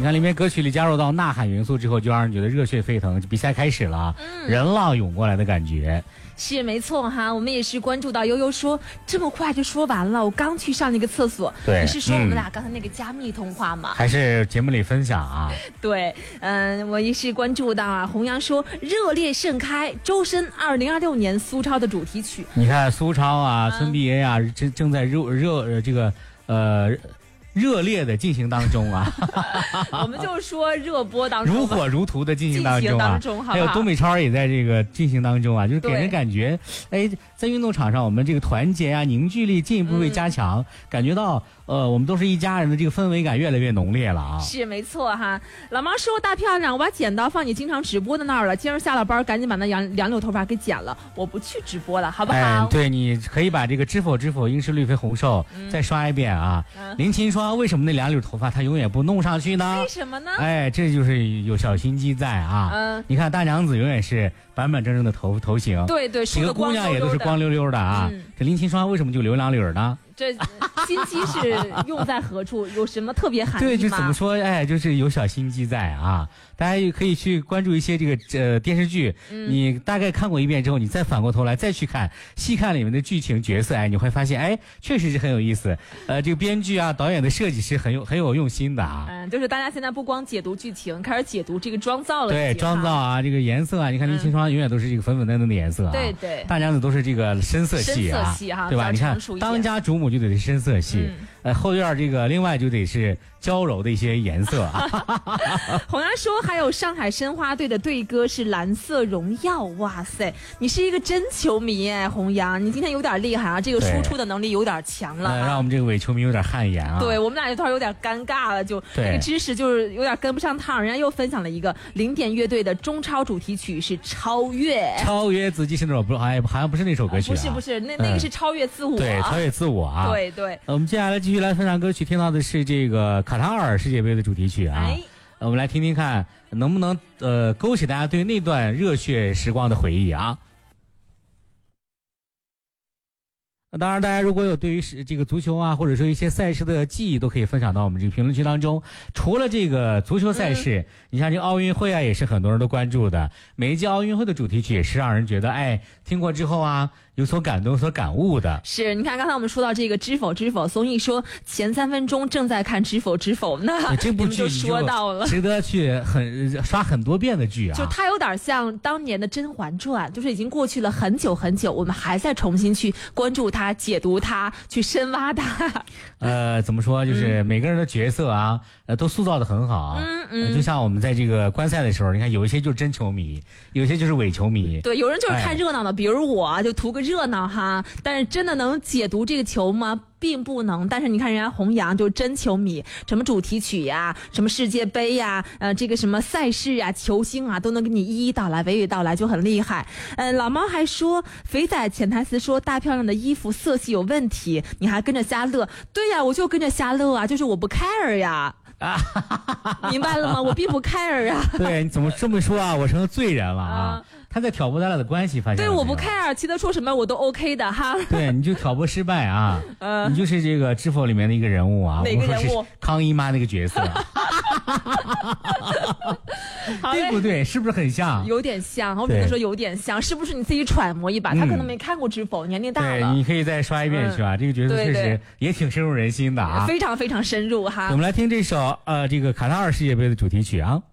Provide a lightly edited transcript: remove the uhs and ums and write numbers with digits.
你看里面歌曲里加入到呐喊元素之后，就让人觉得热血沸腾，比赛开始了，人浪涌过来的感觉。 是没错哈，我们也是关注到悠悠说这么快就说完了，我刚去上了一个厕所。 对， 你是说我们俩刚才那个加密通话吗？ 还是节目里分享啊？ 对，我也是关注到啊，弘扬说热烈盛开，周深2026年苏超的主题曲。 你看苏超啊，孙碧薇啊，正在热烈的进行当中啊， 我们就说热播当中， 如火如荼的进行当中啊，还有东北超也在这个进行当中啊，就是给人感觉，哎，在运动场上我们这个团结啊、凝聚力进一步被加强，感觉到我们都是一家人的这个氛围感越来越浓烈了啊。 是没错哈，老毛说大漂亮，我把剪刀放你经常直播的那儿了，今儿下了班赶紧把那两绺头发给剪了，我不去直播了，好不好？ 对，你可以把这个知否知否应是绿肥红瘦再刷一遍啊。林琴说为什么那2绺头发她永远不弄上去呢？ 为什么呢？ 哎，这就是有小心机在啊。你看大娘子永远是板板正正的头型， 对， 几个姑娘也都是光溜溜的啊。这林琴霜为什么就留2绺呢？ 这心机是用在何处？有什么特别含义吗？ 对，就怎么说？哎，就是有小心机在啊。大家也可以去关注一些这个电视剧，你大概看过一遍之后，你再反过头来再去看，细看里面的剧情角色，哎，你会发现，哎，确实是很有意思。这个编剧啊、导演的设计是很有用心的啊。 就是大家现在不光解读剧情，开始解读这个妆造了。 对，妆造啊，这个颜色啊，你看林清霜永远都是这个粉粉嫩嫩的颜色啊。 对对。 大娘子都是这个深色系啊，对吧？你看当家主母就得是深色系，后院这个另外就得是娇柔的一些颜色啊。 洪阳说还有上海申花队的队歌是蓝色荣耀，哇塞，你是一个真球迷哎，洪阳，你今天有点厉害啊，这个输出的能力有点强了， 让我们这个伪球迷有点汗颜啊。 对，我们俩有点尴尬了，就那个知识就是有点跟不上趟，人家又分享了一个零点乐队的中超主题曲是超越自己是那首不，哎，好像不是那首歌曲啊， 不是，那个是超越自我， 对，超越自我啊， 对对。 我们接下来继续来分享歌曲，听到的是这个卡塔尔世界杯的主题曲啊。我们来听听看能不能勾起大家对那段热血时光的回忆啊。当然，大家如果有对于这个足球啊，或者说一些赛事的记忆，都可以分享到我们这个评论区当中。除了这个足球赛事，你像这个奥运会啊，也是很多人都关注的。每一届奥运会的主题曲也是让人觉得，哎，听过之后啊，有所感动、有所感悟的。 是，你看刚才我们说到这个知否知否，松毅说前3分钟正在看知否知否，那这部剧就说到了， 值得去刷很多遍的剧啊。 就它有点像当年的《甄嬛传》，就是已经过去了很久很久，我们还在重新去关注它、解读它、去深挖它。 怎么说？就是每个人的角色啊，都塑造的很好啊。就像我们在这个观赛的时候，你看有一些就是真球迷，有些就是伪球迷。 对，有人就是看热闹的，比如我就图个热闹哈，但是真的能解读这个球吗？并不能。但是你看人家弘扬就是真球迷，什么主题曲呀，什么世界杯呀，这个什么赛事啊、球星啊，都能给你一一道来，娓娓道来，就很厉害。老猫还说，肥仔潜台词说大漂亮的衣服色系有问题，你还跟着瞎乐。对呀，我就跟着瞎乐啊，就是我不 care 呀。明白了吗？我并不 care 啊。 对，你怎么这么说啊？我成了罪人了啊！他在挑拨咱俩的关系，发现对，我不 care， 其他说什么我都 OK 的哈。 对，你就挑拨失败啊！你就是这个知否里面的一个人物啊。 哪个人物？ 康姨妈那个角色。对不对？是不是很像？ 有点像，我只能说有点像，是不是你自己揣摩一把？他可能没看过知否，年龄大了。 对，你可以再刷一遍去吧。这个角色确实也挺深入人心的啊， 非常非常深入哈。 我们来听这首这个卡塔尔世界杯的主题曲啊。